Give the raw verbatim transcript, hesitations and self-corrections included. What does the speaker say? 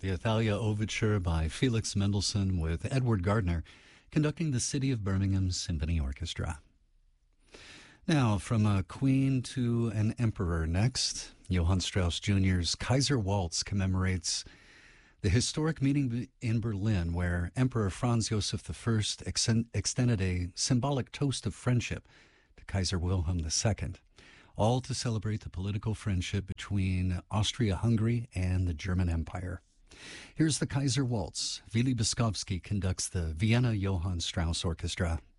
the Athalia Overture by Felix Mendelssohn with Edward Gardner conducting the City of Birmingham Symphony Orchestra. Now, from a queen to an emperor next, Johann Strauss Junior's Kaiser Waltz commemorates the historic meeting in Berlin where Emperor Franz Joseph the First extended a symbolic toast of friendship to Kaiser Wilhelm the Second, all to celebrate the political friendship between Austria-Hungary and the German Empire. Here's the Kaiser Waltz. Vili Boskovsky conducts the Vienna Johann Strauss Orchestra.